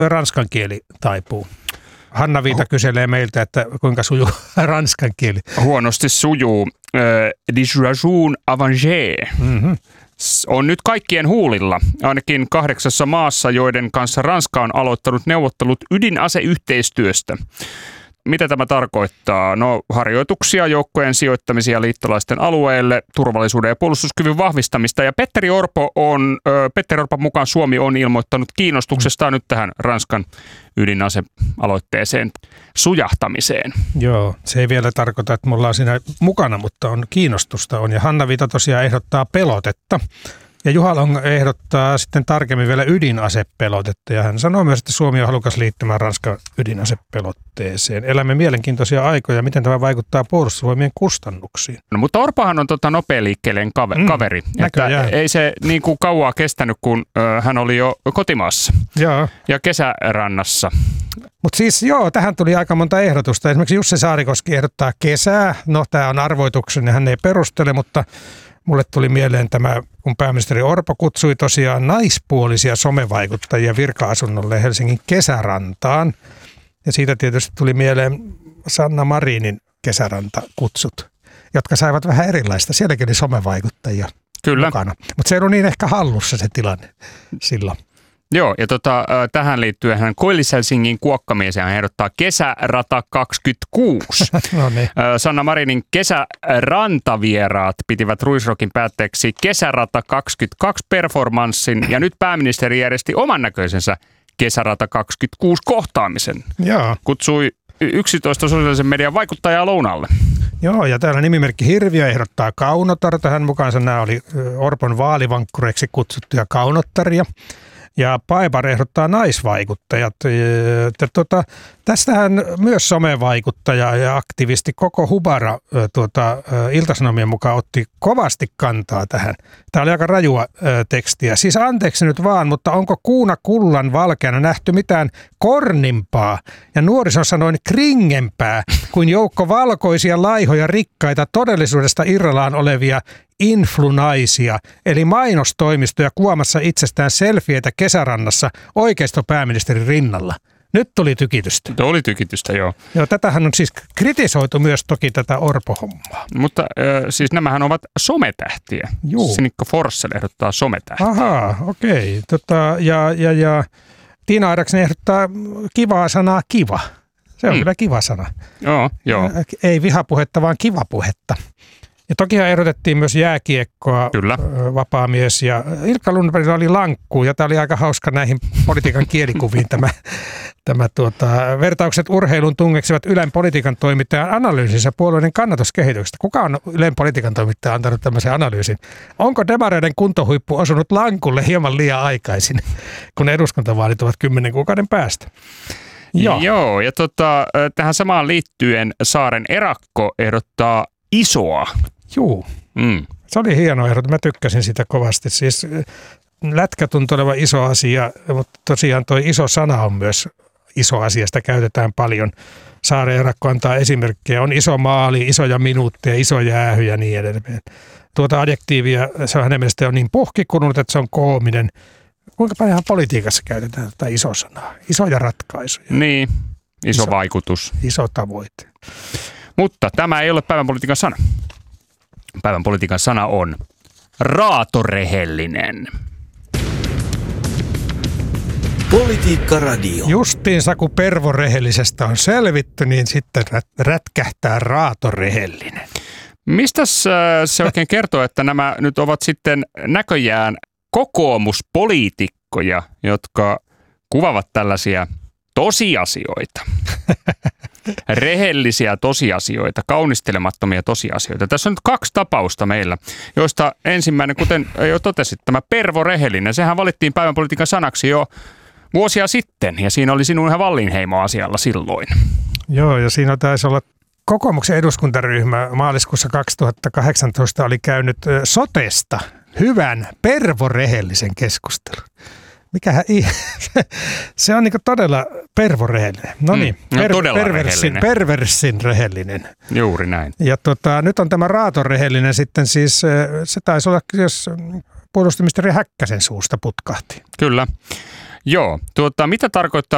ranskan kieli taipuu? Hanna-Viita kyselee meiltä, että kuinka sujuu ranskan kieli. Huonosti sujuu. Disjour avanger. On nyt kaikkien huulilla, ainakin 8 maassa, joiden kanssa Ranska on aloittanut neuvottelut ydinaseyhteistyöstä. Mitä tämä tarkoittaa? No, harjoituksia, joukkojen sijoittamisia liittolaisten alueelle, turvallisuuden ja puolustuskyvyn vahvistamista. Ja Petteri Orpon mukaan Suomi on ilmoittanut kiinnostuksestaan nyt tähän Ranskan ydinasealoitteeseen sujahtamiseen. Joo, se ei vielä tarkoita, että me ollaan siinä mukana, mutta on kiinnostusta on. Ja Hanna-Viita tosiaan ehdottaa pelotetta. Ja Juha Long ehdottaa sitten tarkemmin vielä ydinasepelotetta, ja hän sanoo myös, että Suomi on halukas liittymään Ranskan ydinasepelotteeseen. Elämme mielenkiintoisia aikoja, miten tämä vaikuttaa puolustusvoimien kustannuksiin. No, mutta Orpohan on nopealiikkeelleen kaveri. Että ei se niin kuin kauaa kestänyt, kun hän oli jo kotimaassa ja kesärannassa. Mutta siis tähän tuli aika monta ehdotusta. Esimerkiksi Jussi Saarikoski ehdottaa kesää. No, tämä on arvoituksen ja hän ei perustele, mutta mulle tuli mieleen tämä, kun pääministeri Orpo kutsui tosiaan naispuolisia somevaikuttajia virka-asunnolle Helsingin kesärantaan. Ja siitä tietysti tuli mieleen Sanna Marinin kesärantakutsut, jotka saivat vähän erilaista. Sielläkin oli somevaikuttajia mukana. Mutta se ei ollut niin ehkä hallussa se tilanne silloin. Joo, ja tähän liittyen hän Koillis-Helsingin kuokkamies ja hän ehdottaa kesärata 26. No niin. Sanna Marinin kesärantavieraat pitivät Ruisrockin päätteeksi kesärata 22 performanssin ja nyt pääministeri järjesti oman näköisensä kesärata 26 kohtaamisen. Joo. Kutsui 11 sosiaalisen median vaikuttajaa lounalle. Joo, ja täällä nimimerkki Hirviö ehdottaa kaunotarta. Hän mukaansa nämä oli Orpon vaalivankkureiksi kutsuttuja kaunottaria. Ja Paipar ehdottaa naisvaikuttajat. Tästähän myös somevaikuttaja ja aktivisti Koko Hubara Ilta-Sanomien mukaan otti kovasti kantaa tähän. Tämä oli aika rajua tekstiä. Siis anteeksi nyt vaan, mutta onko kuuna kullan valkeana nähty mitään kornimpaa ja nuorison sanoin kringempää kuin joukko valkoisia, laihoja, rikkaita, todellisuudesta irrallaan olevia influnaisia, eli mainostoimistoja kuvaamassa itsestään selfieitä kesärannassa oikeistopääministerin rinnalla. Nyt tuli tykitystä. Oli tykitystä, joo. Joo, tätähän on siis kritisoitu myös toki tätä Orpo-hommaa. Mutta siis nämähän ovat sometähtiä. Juu. Sinikka Forssell ehdottaa sometähtiä. Ahaa, okei. Ja Tiina Airaksen ehdottaa kivaa sanaa kiva. Se on kyllä kiva sana. Joo. Ei vihapuhetta, vaan kivapuhetta. Ja tokihan ehdotettiin myös jääkiekkoa, kyllä. Vapaamies, ja Ilkka Lundbergilla oli lankku, ja tämä oli aika hauska näihin politiikan kielikuviin tämä vertaukset urheilun tungeksivat Ylen politiikan toimittajan analyysissä puolueiden kannatuskehityksestä. Kuka on Ylen politiikan toimittaja antanut tämmöisen analyysin? Onko demareiden kuntohuippu osunut lankulle hieman liian aikaisin, kun eduskuntavaalit ovat 10 kuukauden päästä? Joo, ja tähän samaan liittyen Saaren Erakko ehdottaa isoa. Juu. Se oli hieno ehdotus. Mä tykkäsin sitä kovasti. Siis lätkä tuntuu olevan iso asia, mutta tosiaan toi iso sana on myös iso asia. Sitä käytetään paljon. Saaren Erakko antaa esimerkkejä. On iso maali, isoja minuutteja, iso jäähy ja niin edelleen. Tuota adjektiivia, se on hänen mielestään on niin puhkikunut, että se on koominen. Kuinka paljon politiikassa käytetään tätä iso sanaa? Isoja ratkaisuja. Niin, iso vaikutus. Iso tavoite. Mutta tämä ei ole päivän politiikan sana. Päivän politiikan sana on raatorehellinen. Politiikka Radio. Justiinsa kun pervorehellisestä on selvitty, niin sitten rätkähtää raatorehellinen. Mistäs se oikein kertoo, että nämä nyt ovat sitten näköjään kokoomuspoliitikkoja, jotka kuvavat tällaisia tosiasioita? Rehellisiä tosiasioita, kaunistelemattomia tosiasioita. Tässä on nyt 2 tapausta meillä, joista ensimmäinen, kuten jo totesit, tämä pervorehellinen, sehän valittiin päivän politiikan sanaksi jo vuosia sitten, ja siinä oli sinun ihan Wallinheimo-asialla silloin. Joo, ja siinä taisi olla kokoomuksen eduskuntaryhmä maaliskuussa 2018 oli käynyt sotesta hyvän pervorehellisen keskustelun. Se on niinku todella pervorehellinen. No niin, perversin rehellinen. Juuri näin. Ja nyt on tämä raatorehellinen sitten siis, se taisi olla, jos puolustusministeri Häkkäsen suusta putkahti. Kyllä. Joo, mitä tarkoittaa